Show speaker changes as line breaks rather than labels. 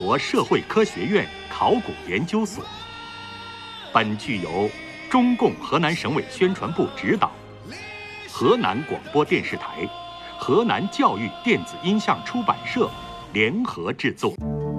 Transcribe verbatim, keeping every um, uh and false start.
国社会科学院考古研究所。本剧由中共河南省委宣传部指导，河南广播电视台、河南教育电子音像出版社联合制作。